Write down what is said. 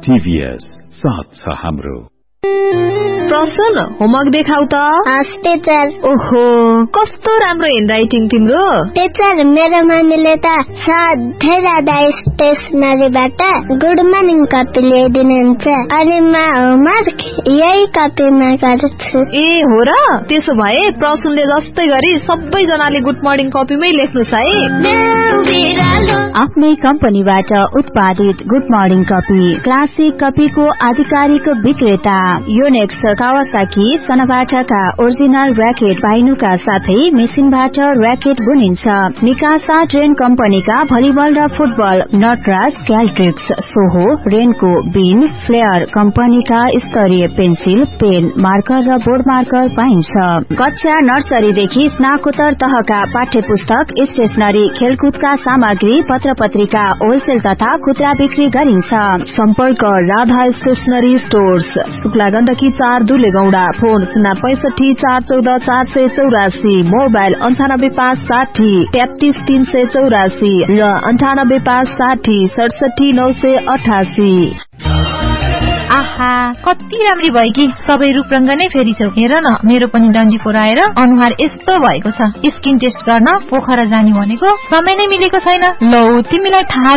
टिभीएस साथ छ हाम्रो। प्रसन्न होमवर्क देखाउ त। टीचर। ओहो कस्तो राम्रो ह्यान्डराइटिङ तिम्रो। टीचर मेरो मम्मीले त सधैँ राधा स्टेसनरीबाट गुड मर्निङ कपी ल्याइदिनुहुन्छ अनि म होमवर्क यही कपीमा गर्छु। ए हो र, त्यसो भए प्रसन्नले जस्तै गरी सबैजनाले गुड मर्निङ कपीमै लेख्नुस् है। आफ्नै कम्पनीबाट उत्पादित गुड मर्निङ कपी क्लासिक कपीको आधिकारिक विक्रेता योनेक्स कावासाकी सनबाटाका ओरिजिनल र्याकेट पाइनुका साथै मेसिनबाट र्याकेट बुनिन्छ। मिकासा ट्रेन कम्पनीका भलिबल र फुटबल, नटराज, क्याल्ट्रिक्स, सोहो, रेनको, बिन, फ्लेयर कम्पनीका स्तरीय पेन्सिल, पेन, मार्कर र बोर्ड मार्कर पाइन्छ। कक्षा नर्सरीदेखि स्नाकोत्तर तहका पाठ्य पुस्तक, स्टेशनरी, खेलकुदका सामग्री, पत्र पत्रिका होलसेल तथा खुद्रा बिक्री गरिन्छ। सम्पर्क Radha stationery stores, Shukla Gandaki 4 दुलेगौडा, phone 065 414 484, mobile 98560 33384 र 98560 67 988। आहा कति राम्री भयो कि सबै रूपरंग नै फेरिछौ। हेर न मेरो पनि डन्डी फोराएर अनुहार यस्तो भएको छ। स्किन टेस्ट गर्न पोखरा जाने भनेको समय नै मिलेको छैन। लौ तिमीलाई थाहा